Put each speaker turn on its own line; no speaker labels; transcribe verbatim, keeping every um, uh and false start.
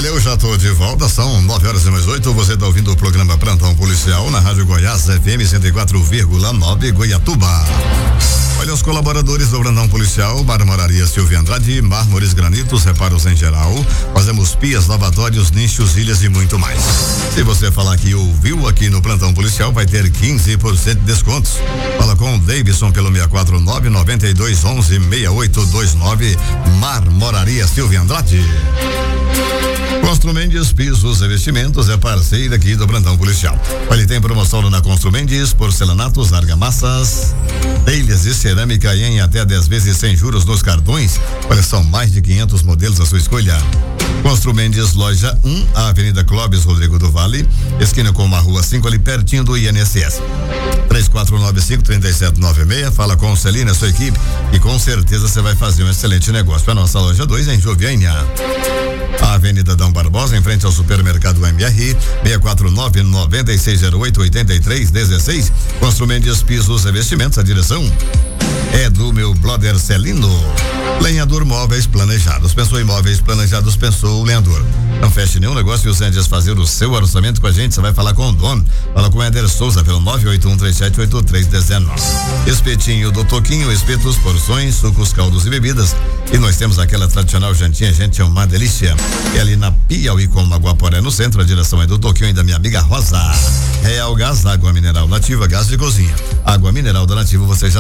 Olha, eu já tô de volta, são nove horas e mais oito. Você tá ouvindo o programa Plantão Policial na Rádio Goiás F M cento e quatro vírgula nove Goiatuba. Olha, os colaboradores do Plantão Policial, Marmoraria Silvia Andrade, mármores, granitos, reparos em geral. Fazemos pias, lavatórios, nichos, ilhas e muito mais. Se você falar que ouviu aqui no Plantão Policial, vai ter quinze por cento de descontos. Fala com o Davidson pelo seis quatro nove, nove dois um um, seis oito dois nove. Marmoraria Silvia Andrade. Constru Mendes Pisos e Vestimentos é parceira aqui do Plantão Policial. Olha, tem promoção na Constru Mendes, porcelanatos, argamassas, telhas e cerâmica em até dez vezes sem juros nos cartões. Olha, são mais de quinhentos modelos à sua escolha. Constru Mendes, loja um, a Avenida Clóvis Rodrigo do Vale, esquina com a Rua cinco, ali pertinho do I N S S. três quatro nove cinco, três sete nove seis. Fala com o Celina, sua equipe, e com certeza você vai fazer um excelente negócio. A nossa loja dois em Joviânia. A Avenida Dom Barbosa, em frente ao supermercado M R, seis quatro nove, nove seis zero oito, oito três um seis. Constru Mendes Pisos e Vestimentos, a direção é do meu brother Celino. Lenhador Móveis Planejados. Pensou em móveis planejados, pensou o Lenhador. Não feche nenhum negócio e você antes de fazer o seu orçamento com a gente, você vai falar com o dono. Fala com o Éder Souza pelo nove oito um, três sete oito três um nove. Espetinho do Toquinho, espetos, porções, sucos, caldos e bebidas. E nós temos aquela tradicional jantinha, gente, é uma delícia. E ali na Piauí com Maguaporé no centro, a direção é do Toquinho e da minha amiga Rosa. Real Gás, água mineral nativa, gás de cozinha. Água mineral da Nativa, você já